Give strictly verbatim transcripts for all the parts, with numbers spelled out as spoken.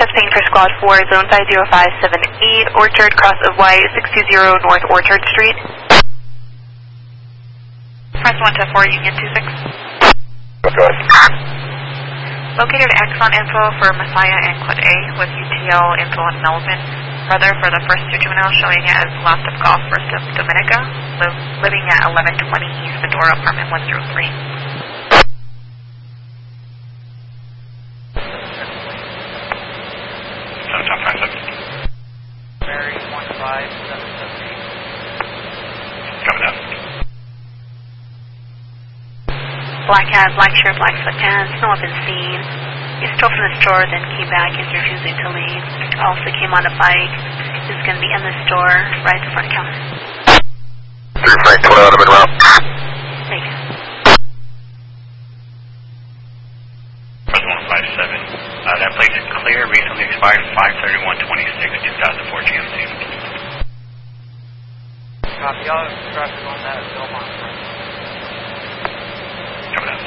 Same for Squad four, Zone five zero five seven eight, Orchard, cross of Y six two zero North Orchard Street. Press one to four, Union two six. Go ahead. Located Axon info for Messiah and Quad A with U T L info on Melvin. Brother for the first two juveniles showing it as Last of Golf, First of Dominica, live, living at eleven twenty East Fedora, apartment one zero three. Mary one five seven seven eight. Coming up. Black hat, black shirt, black sweatpants, no one been seen. He stole from the store, then came back. He's refusing to leave. Also came on a bike. He's going to be in the store, right in front of the counter. three Frank, twenty out of Monroe. Thank you. Press one five seven. Uh, that plate is clear, recently expired five thirty-one twenty-six, two thousand four G M C. Copy, y'all have traffic on that Belmont. Coming up.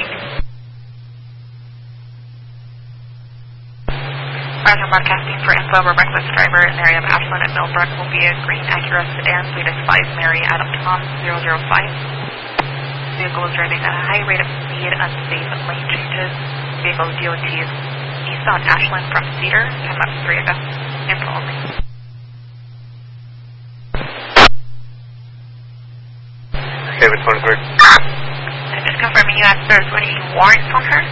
Roger, broadcasting for info of a reckless driver in the area of Ashland and Millbrook will be a green Acura sedan, latest five Mary Adam Tom zero zero five. Vehicle is driving at a high rate of speed, unsafe lane changes. Vehicle D O T is eastbound Ashland from Cedar, time up three ago. Info only. Okay, with twenty-three. I'm just confirming you asked there's any warrants on her?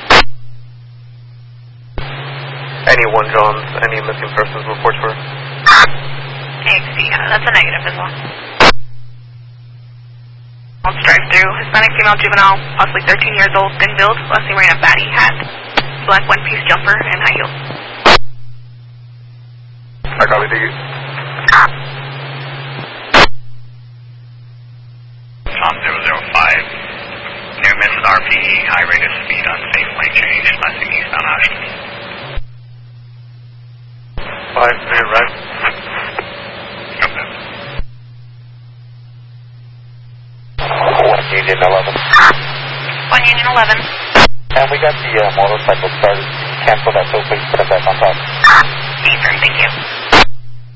Any one Johns, any missing persons reports for? A X C, yeah, that's a negative as well. Let's drive through. Hispanic female juvenile, possibly thirteen years old, thin build, last seen wearing a batty hat, black one-piece jumper, and high heels. I copy, thank you. Tom zero zero five, near misses R P E, high rate of speed, unsafe lane change, last seen eastbound Ashland. Five, three, right. Okay. One Union eleven. One Union eleven. And we got the uh, motorcycle started. Cancel that, so please put it back on top. Eastern, thank you.